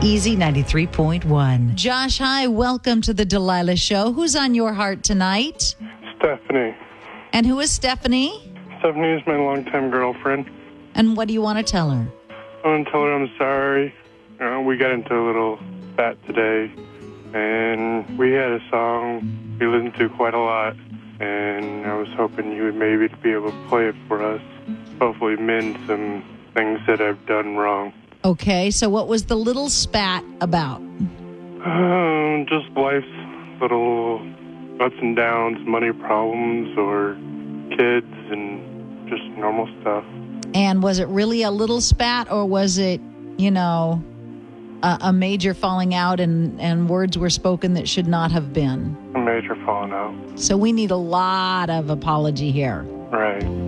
Easy 93.1. Josh, hi. Welcome to the Delilah Show. Who's on your heart tonight? Stephanie. And who is Stephanie? Stephanie is my longtime girlfriend. And what do you want to tell her? I want to tell her I'm sorry. We got into a little spat today, and we had a song we listened to quite a lot, and I was hoping you would maybe be able to play it for us. Hopefully mend some things that I've done wrong. Okay, so what was the little spat about? Just life's little ups and downs, money problems, or kids, and just normal stuff. And was it really a little spat, or was it, a major falling out and words were spoken that should not have been? A major falling out. So we need a lot of apology here. Right.